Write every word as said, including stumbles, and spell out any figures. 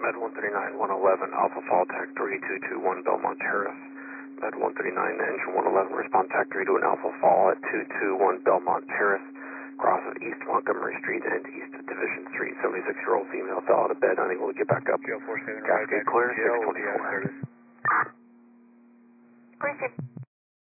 Med one thirty-nine, one eleven, Alpha Fall, Tech three two two one, Belmont Terrace. Med one thirty-nine, Engine one eleven, respond Tech three to an Alpha Fall at two two one Belmont Terrace, cross of East Montgomery Street and East Division Street. seventy-six-year-old female fell out of bed, unable to get back up. Cascade clear, six twenty-four. Appreciate it.